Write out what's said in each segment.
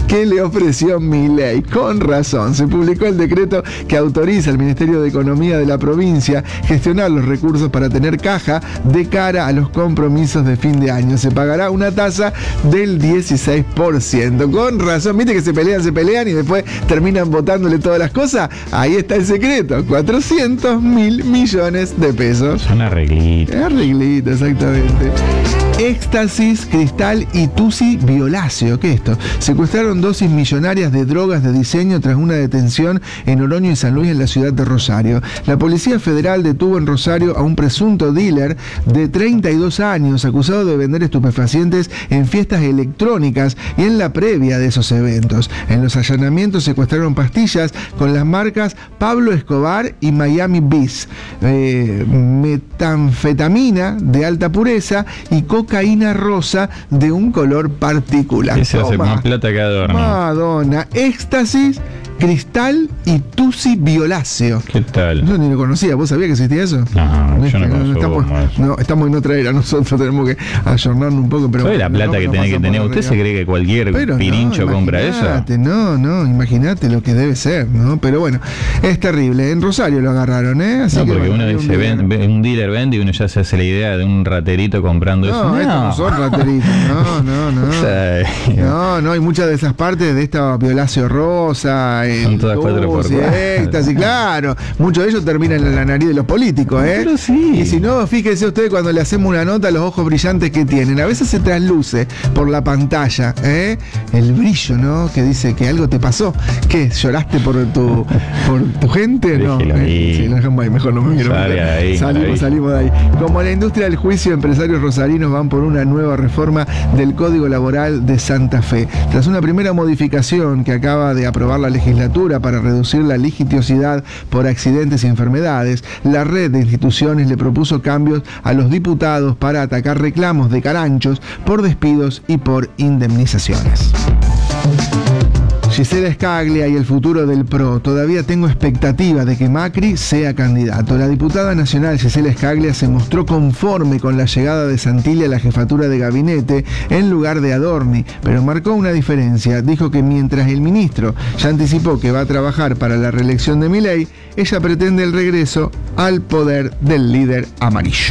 que le ofreció Milei. Con razón, se publicó el decreto que autoriza al Ministerio de Economía de la provincia gestionar los recursos para tener caja de cara a los compromisos de fin de año. Se pagará una tasa del 16%. Con razón, viste que se pelean y después terminan votándole todas las cosas. Ahí está el secreto, 400.000 millones de pesos. Son arreglitos. Arreglito, exactamente. Éxtasis, cristal y tusi violáceo. ¿Qué es esto? Secuestraron dosis millonarias de drogas de diseño tras una detención en Oroño y San Luis en la ciudad de Rosario. La Policía Federal detuvo en Rosario a un presunto dealer de 32 años acusado de vender estupefacientes en fiestas electrónicas y en la previa de esos eventos. En los allanamientos secuestraron pastillas con las marcas Pablo Escobar y Miami Vice, metanfetamina de alta pureza y cocaína rosa de un color particular. Ese hace más plata que adorno. Madonna, éxtasis, cristal y tusi violáceo. ¿Qué tal? Yo ni lo conocía. ¿Vos sabías que existía eso? No, yo no conozco. Estamos en otra era. Nosotros tenemos que ayornarnos un poco. Pero ¿sabe la plata que tiene que tener? ¿Usted se cree que cualquier pirincho compra eso? No, imagínate lo que debe ser, ¿no? Pero bueno, es terrible. En Rosario lo agarraron, ¿eh? Así no, que, porque bueno, uno dice, un dealer vende y uno ya se hace la idea de un raterito comprando eso. No, estos no son rateritos. No, hay muchas de esas partes de esta violáceo rosa. Son todas 4x4. Éxtasis, claro. Muchos de ellos terminan en la nariz de los políticos, ¿eh? Pero sí. Y si no, fíjense ustedes cuando le hacemos una nota, los ojos brillantes que tienen. A veces se trasluce por la pantalla, ¿eh? El brillo, ¿no? Que dice que algo te pasó. ¿Qué? ¿Lloraste por tu gente? No. Sí, mejor no me quiero meter. Salimos de ahí. Como la industria del juicio, empresarios rosarinos van por una nueva reforma del Código Laboral de Santa Fe. Tras una primera modificación que acaba de aprobar la legislatura para reducir la litigiosidad por accidentes y enfermedades, la red de instituciones le propuso cambios a los diputados para atacar reclamos de caranchos por despidos y por indemnizaciones. Gisela Scaglia y el futuro del PRO. Todavía tengo expectativa de que Macri sea candidato. La diputada nacional Gisela Scaglia se mostró conforme con la llegada de Santilli a la jefatura de gabinete en lugar de Adorni, pero marcó una diferencia. Dijo que mientras el ministro ya anticipó que va a trabajar para la reelección de Milei, ella pretende el regreso al poder del líder amarillo.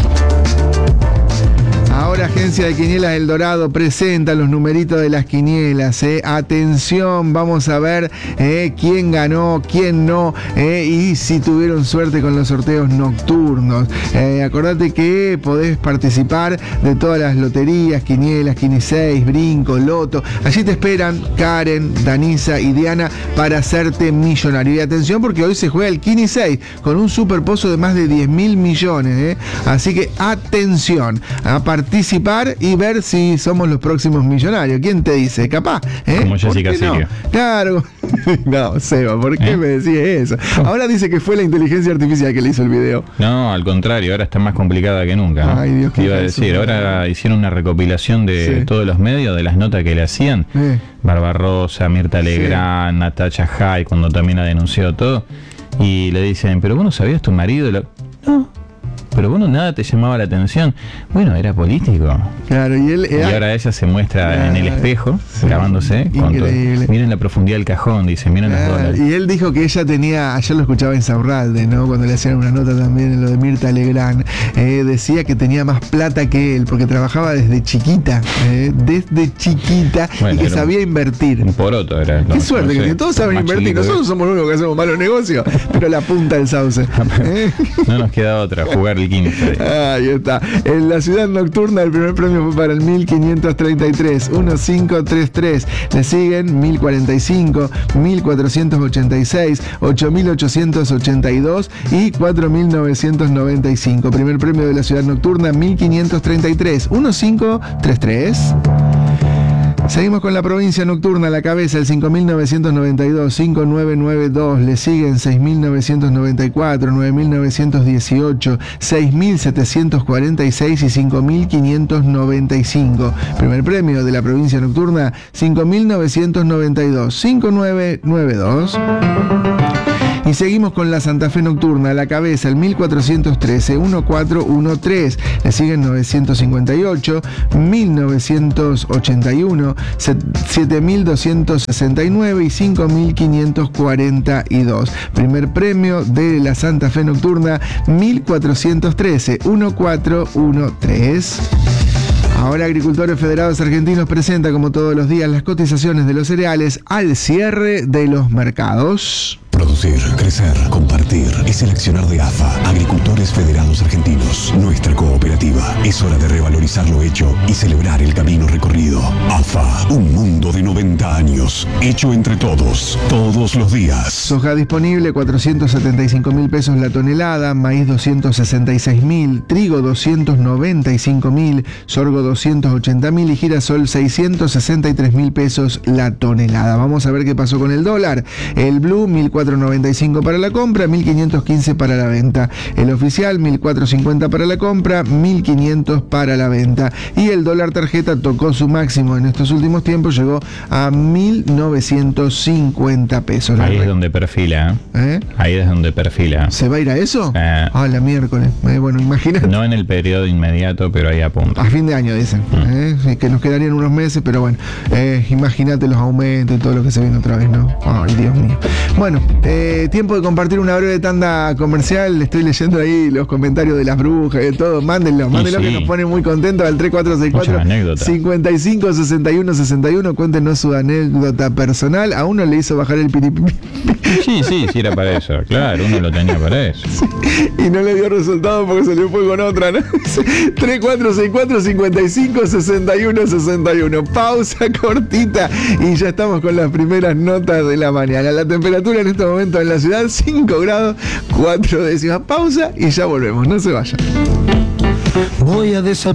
Ahora Agencia de Quinielas El Dorado presenta los numeritos de las quinielas. Atención, vamos a ver quién ganó, quién no, y si tuvieron suerte con los sorteos nocturnos. Acordate que podés participar de todas las loterías, quinielas, Quiniseis, Brinco, Loto. Allí te esperan Karen, Danisa y Diana para hacerte millonario. Y atención porque hoy se juega el Quiniseis con un superpozo de más de 10.000 millones. Así que atención a participar y ver si somos los próximos millonarios. ¿Quién te dice? Capaz. Como Jessica Sirio. No? Claro. No, Seba, ¿por qué me decís eso? Ahora dice que fue la inteligencia artificial que le hizo el video. No, al contrario, ahora está más complicada que nunca. Ay, Dios, ¿qué iba a decir? Ahora hicieron una recopilación de todos los medios, de las notas que le hacían. Barbarosa, Mirta Legrand, Natacha Jai, cuando también ha denunciado todo. Y le dicen, ¿pero vos no sabías tu marido? No. Pero bueno, nada te llamaba la atención. Bueno, era político. Claro, y él era... Y ahora ella se muestra en el espejo, grabándose. Miren la profundidad del cajón, dice, miren los dólares. Y él dijo que ella tenía, ayer lo escuchaba en Saurralde, ¿no? Cuando le hacían una nota también en lo de Mirta Legrand, decía que tenía más plata que él, porque trabajaba desde chiquita, bueno, y que sabía invertir. Un poroto era. Qué suerte, que todos saben invertir. Nosotros somos los únicos que hacemos malos negocios, pero la punta del sauce. No nos queda otra, jugar el 15. Ahí está. En la ciudad nocturna el primer premio fue para el 1533, 1533. Le siguen 1045, 1486, 8882 y 4995. Primer premio de la ciudad nocturna 1533, 1533. Seguimos con la provincia nocturna, la cabeza, el 5.992, 5.992, le siguen 6.994, 9.918, 6.746 y 5.595. Primer premio de la provincia nocturna, 5.992, 5.992. Y seguimos con la Santa Fe Nocturna, a la cabeza el 1413, 1413, le siguen 958, 1981, 7269 y 5542. Primer premio de la Santa Fe Nocturna, 1413, 1413. Ahora Agricultores Federados Argentinos presenta, como todos los días, las cotizaciones de los cereales al cierre de los mercados. Producir, crecer, compartir es el accionar de AFA, Agricultores Federados Argentinos, nuestra cooperativa. Es hora de revalorizar lo hecho y celebrar el camino recorrido. AFA, un mundo de 90 años, hecho entre todos, todos los días. Soja disponible, 475.000 pesos la tonelada, maíz 266.000, trigo 295.000, sorgo 280.000 y girasol 663.000 pesos la tonelada. Vamos a ver qué pasó con el dólar. El blue, 1.495 para la compra, 1.515 para la venta. El oficial, 1.450 para la compra, 1.500 para la venta. Y el dólar tarjeta tocó su máximo en estos últimos tiempos, llegó a 1.950 pesos. Ahí es donde perfila. Ahí es donde perfila. ¿Se va a ir a eso? La miércoles. Bueno, imagínate. No en el periodo inmediato, pero ahí apunta. A fin de año, dicen. Que nos quedarían unos meses, pero bueno. Imagínate los aumentos y todo lo que se viene otra vez, ¿no? Ay, Dios mío. Bueno, tiempo de compartir una breve tanda comercial. Estoy leyendo ahí los comentarios de las brujas y de todo. Mándenlo, sí, que nos pone muy contentos al 3464 55 61 61. Cuéntenos su anécdota personal. A uno le hizo bajar el piripipi. Sí, era para eso. Claro, uno lo tenía para eso. Sí, y no le dio resultado porque se le fue con otra, ¿no? 3464 55 61 61. Pausa cortita y ya estamos con las primeras notas de la mañana. La temperatura en este momento en la ciudad, 5 grados 4 décimas. Pausa y ya volvemos, no se vayan. Voy a desaparecer.